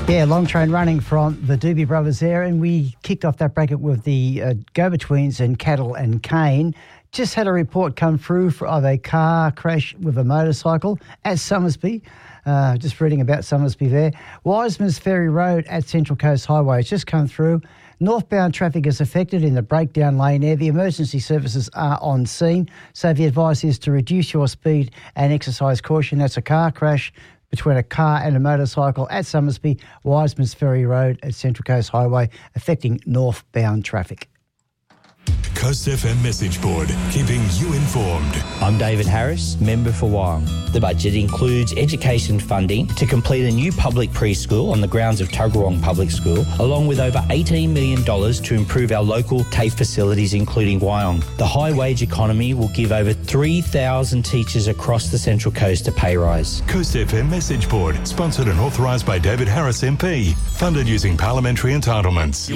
Yeah, long train running from the Doobie Brothers there, and we kicked off that bracket with the Go-Betweens and Cattle and Cane. Just had a report come through of a car crash with a motorcycle at Somersby. Just reading about Somersby there. Wiseman's Ferry Road at Central Coast Highway has just come through. Northbound traffic is affected in the breakdown lane there. The emergency services are on scene. So the advice is to reduce your speed and exercise caution. That's a car crash between a car and a motorcycle at Somersby, Wiseman's Ferry Road at Central Coast Highway, affecting northbound traffic. Coast FM message board, keeping you informed. I'm David Harris, member for Wyong. The budget includes education funding to complete a new public preschool on the grounds of Tuggeranong Public School, along with over $18 million to improve our local TAFE facilities, including Wyong. The high wage economy will give over 3,000 teachers across the Central Coast a pay rise. Coast FM message board, sponsored and authorised by David Harris MP, funded using parliamentary entitlements.